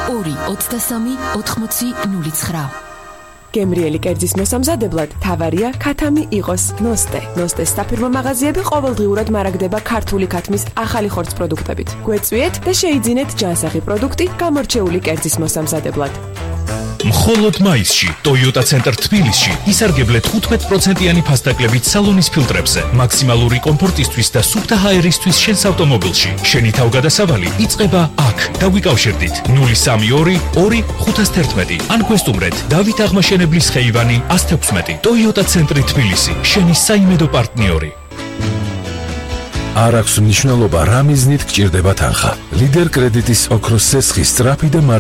223-80-09. გემრიელი კერძის მოსამზადებლად თავარია ქათამი იყოს ნოსტე. ნოსტეს საფირმო მაღაზიები ყოველდღიურად მარაგდება ქართული ქათმის ახალი ხორცს პროდუქტებით. გვეწვიეთ და შეიძინეთ ჯანსაღი პროდუქტი გამორჩეული კერძის მოსამზადებლად. მხოლოდ მაისში Toyota Center თბილისში ისარგებლეთ 15%-იანი ფასდაკლებით სალონის ფილტრებზე, მაქსიმალური კომფორტისთვის და სუფთა ჰაერისთვის შენს ავტომობილში. შენი თავგადასავალი იწყება აქ. დავიკავშირდით 032-2-511 ან გვესტუმრეთ დავით აღმაშენებლის ხეივანი 116. Toyota Center თბილისი, შენი საიმედო პარტნიორი. არ აქვს მნიშვნელობა რა მიზნით გჭირდება თანხა. ლიდერ კრედიტის ოქროს ცეცხლის სწრაფი და